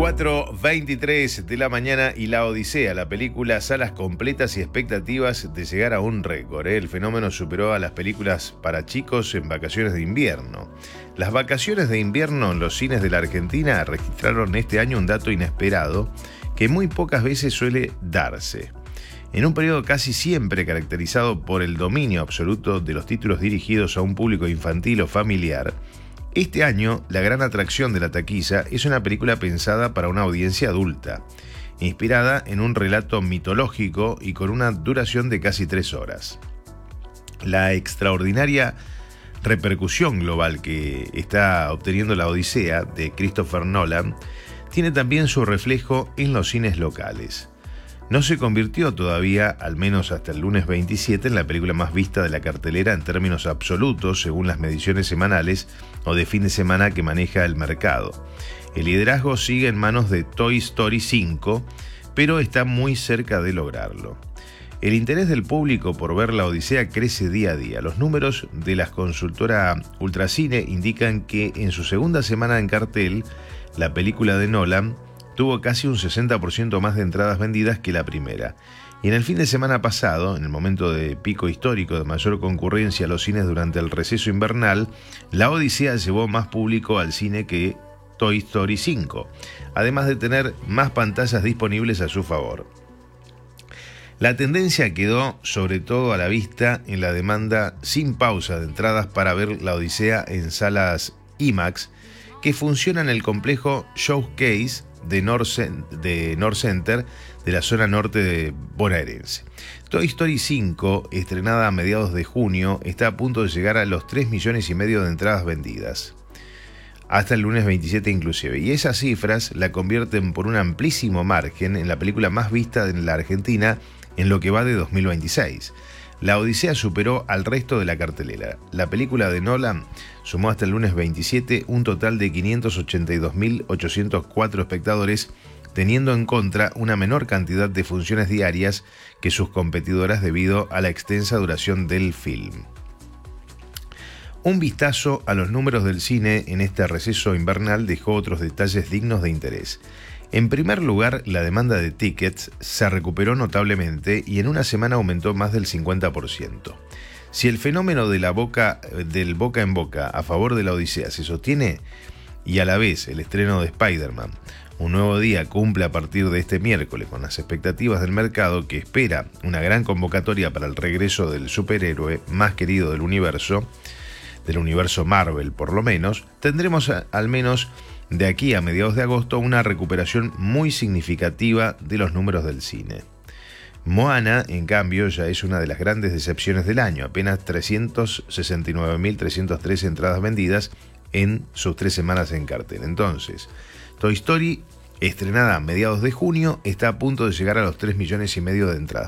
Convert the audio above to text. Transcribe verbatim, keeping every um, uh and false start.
cuatro veintitrés de la mañana y La Odisea, la película, salas completas y expectativas de llegar a un récord. ¿eh? El fenómeno superó a las películas para chicos en vacaciones de invierno. Las vacaciones de invierno en los cines de la Argentina registraron este año un dato inesperado que muy pocas veces suele darse. En un periodo casi siempre caracterizado por el dominio absoluto de los títulos dirigidos a un público infantil o familiar, este año la gran atracción de la taquilla es una película pensada para una audiencia adulta, inspirada en un relato mitológico y con una duración de casi tres horas. La extraordinaria repercusión global que está obteniendo La Odisea de Christopher Nolan tiene también su reflejo en los cines locales. No se convirtió todavía, al menos hasta el lunes veintisiete, en la película más vista de la cartelera en términos absolutos, según las mediciones semanales o de fin de semana que maneja el mercado. El liderazgo sigue en manos de Toy Story cinco, pero está muy cerca de lograrlo. El interés del público por ver La Odisea crece día a día. Los números de la consultora Ultracine indican que en su segunda semana en cartel, la película de Nolan tuvo casi un sesenta por ciento más de entradas vendidas que la primera. Y en el fin de semana pasado, en el momento de pico histórico de mayor concurrencia a los cines durante el receso invernal, La Odisea llevó más público al cine que Toy Story cinco, además de tener más pantallas disponibles a su favor. La tendencia quedó sobre todo a la vista en la demanda sin pausa de entradas para ver La Odisea en salas IMAX, que funciona en el complejo Showcase de North, de North Center de la zona norte de bonaerense. Toy Story cinco, estrenada a mediados de junio, está a punto de llegar a los tres millones y medio de entradas vendidas, hasta el lunes veintisiete inclusive, y esas cifras la convierten por un amplísimo margen en la película más vista en la Argentina en lo que va de dos mil veintiséis. La Odisea superó al resto de la cartelera. La película de Nolan sumó hasta el lunes veintisiete un total de quinientos ochenta y dos mil ochocientos cuatro espectadores, teniendo en contra una menor cantidad de funciones diarias que sus competidoras debido a la extensa duración del film. Un vistazo a los números del cine en este receso invernal dejó otros detalles dignos de interés. En primer lugar, la demanda de tickets se recuperó notablemente y en una semana aumentó más del cincuenta por ciento. Si el fenómeno de la boca, del boca en boca a favor de La Odisea se sostiene y a la vez el estreno de Spider-Man, Un Nuevo Día, cumple a partir de este miércoles con las expectativas del mercado que espera una gran convocatoria para el regreso del superhéroe más querido del universo, del universo Marvel por lo menos, tendremos a, al menos de aquí a mediados de agosto una recuperación muy significativa de los números del cine. Moana, en cambio, ya es una de las grandes decepciones del año, apenas trescientas sesenta y nueve mil trescientas tres entradas vendidas en sus tres semanas en cartel. Entonces, Toy Story, estrenada a mediados de junio, está a punto de llegar a los tres millones y medio de entradas.